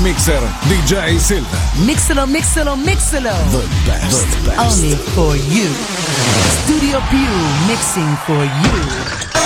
mixer DJ Silver. Mixalo, mixalo, mixalo. The best. Only for you. Studio Più, mixing for you.